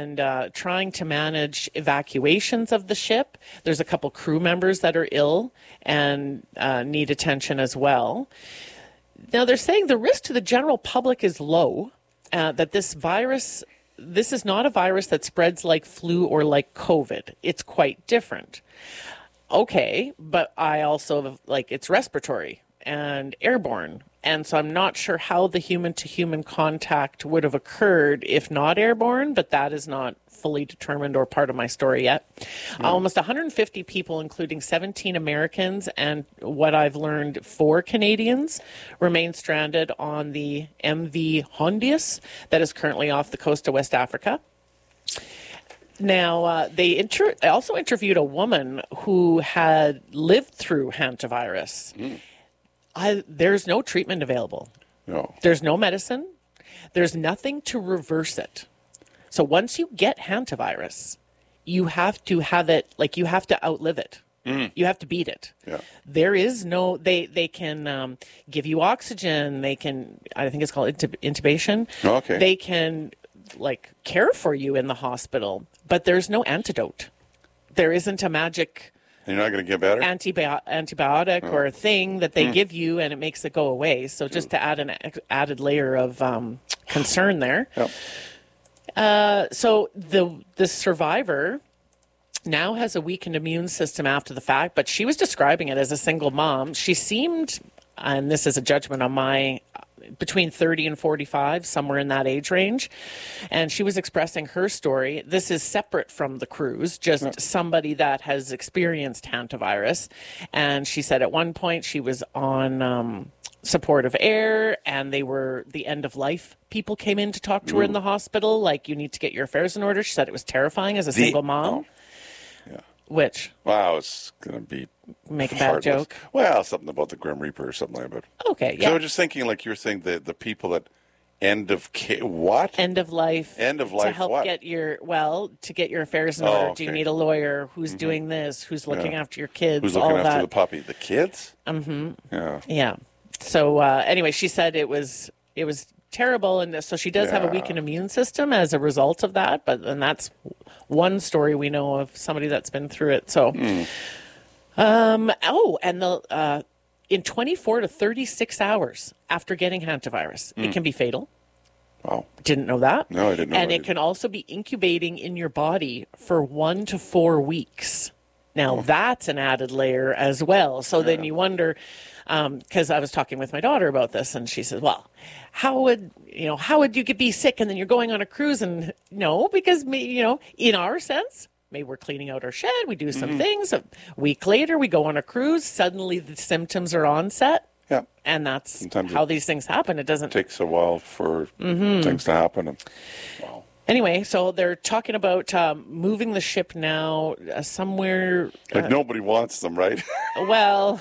and trying to manage evacuations of the ship. There's a couple crew members that are ill and need attention as well. Now, they're saying the risk to the general public is low, that this is not a virus that spreads like flu or like COVID. It's quite different. Okay, but I also it's respiratory and airborne. And so I'm not sure how the human-to-human contact would have occurred if not airborne, but that is not fully determined or part of my story yet. Almost 150 people, including 17 Americans and what I've learned 4 Canadians, remain stranded on the MV Hondius that is currently off the coast of West Africa. Now, I also interviewed a woman who had lived through hantavirus. There's no treatment available. No. There's no medicine. There's nothing to reverse it. So once you get hantavirus, you have to have it, you have to outlive it. You have to beat it. Yeah. There is no, they can give you oxygen. They can, I think it's called intubation. Okay. They can care for you in the hospital, but there's no antidote. There isn't a magic You're not going to get better? antibiotic or a thing that they give you and it makes it go away. So just to add an added layer of concern there. Yep. So the survivor now has a weakened immune system after the fact, but she was describing it as a single mom. She seemed, and this is a judgment on my, between 30 and 45, somewhere in that age range. And she was expressing her story. This is separate from the cruise, just somebody that has experienced hantavirus. And she said at one point she was on supportive air and they were the end of life. People came in to talk to her in the hospital, you need to get your affairs in order. She said it was terrifying as a single mom. Yeah. Which? Wow, it's going to be make a bad joke. Well, something about the Grim Reaper or something like that. Okay, yeah. So I was just thinking, you're saying the people that end of life. End of life. To help get your affairs in order. Okay. Do you need a lawyer? Who's doing this? Who's looking after your kids? Who's looking all after that. the puppy? The kids? Mm-hmm. Yeah. Yeah. So anyway, she said it was terrible, and so she does have a weakened immune system as a result of that. And that's one story we know of somebody that's been through it. So, in 24 to 36 hours after getting hantavirus, it can be fatal. Wow. Didn't know that. No, I didn't know And that it can also be incubating in your body for 1 to 4 weeks. Now, that's an added layer as well. So then you wonder, because I was talking with my daughter about this, and she says, well, how would you be sick and then you're going on a cruise? And no, because, in our sense, maybe we're cleaning out our shed, we do some things. A week later, we go on a cruise, suddenly the symptoms are onset. Yeah. And that's Sometimes how these things happen. It takes a while for things to happen. And, wow. Anyway, so they're talking about moving the ship now somewhere. Nobody wants them, right? Well,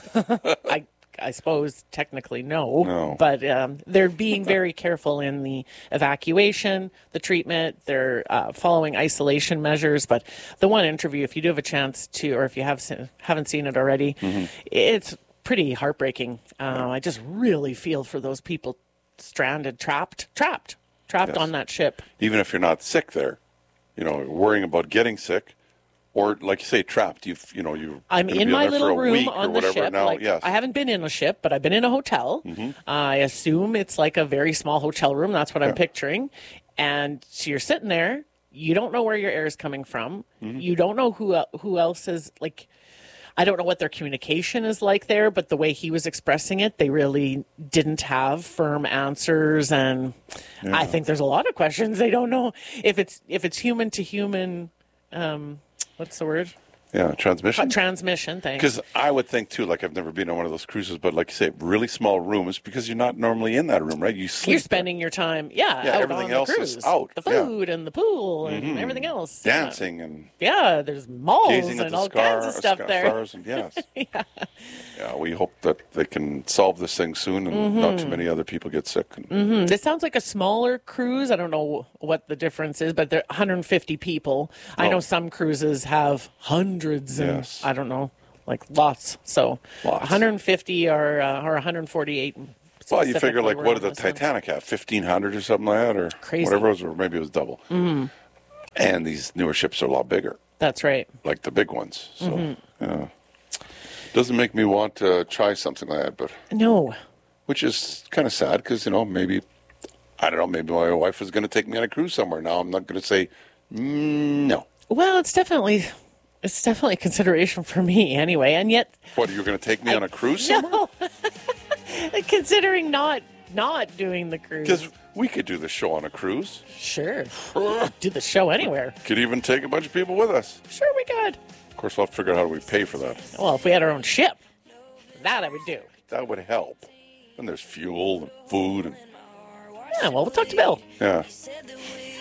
I suppose technically no. But they're being very careful in the evacuation, the treatment. They're following isolation measures. But the one interview, if you do have a chance to, or if you haven't seen it already, it's pretty heartbreaking. I just really feel for those people stranded, trapped on that ship. Even if you're not sick there, worrying about getting sick, or like you say, trapped. I'm in my little room on the ship. Now, I haven't been in a ship, but I've been in a hotel. I assume it's like a very small hotel room. That's what I'm picturing. And so you're sitting there. You don't know where your air is coming from. You don't know who else is I don't know what their communication is like there, but the way he was expressing it, they really didn't have firm answers, and I think there's a lot of questions they don't know if it's human to human. What's the word? Yeah, transmission. Transmission, thanks. Because I would think too, I've never been on one of those cruises, but like you say, really small rooms, because you're not normally in that room, right? You sleep. You're spending your time, out everything on the else cruise. is out. The food and the pool and everything else. Dancing and there's malls gazing at and the all kinds of stuff there. Stars and yeah, we hope that they can solve this thing soon and not too many other people get sick. This sounds like a smaller cruise. I don't know what the difference is, but there are 150 people. I know some cruises have hundreds and I don't know, lots. So 150 or 148. Well, you figure what did the Titanic have? 1,500 or something like that, or crazy. Whatever it was, or maybe it was double. And these newer ships are a lot bigger, That's right. like the big ones. So, doesn't make me want to try something like that, but No. which is kind of sad because, maybe, I don't know, maybe my wife was going to take me on a cruise somewhere. Now I'm not going to say no. Well, it's definitely a consideration for me anyway. And yet, What, are you going to take me on a cruise somewhere? no. Considering not doing the cruise. Because we could do the show on a cruise. Sure. Do the show anywhere. Could even take a bunch of people with us. Sure, we could. Of course, we'll have to figure out how do we pay for that. Well, if we had our own ship, that I would do. That would help. And there's fuel and food. And, Yeah, well, we'll talk to Bill. yeah.